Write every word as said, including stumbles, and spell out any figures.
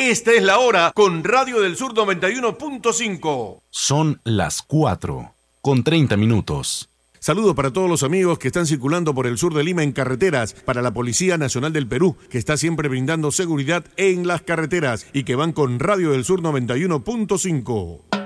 Esta es la hora con Radio del Sur noventa y uno punto cinco. Son las cuatro con treinta minutos. Saludos para todos los amigos que están circulando por el sur de Lima en carreteras, para la Policía Nacional del Perú, que está siempre brindando seguridad en las carreteras y que van con Radio del Sur noventa y uno punto cinco.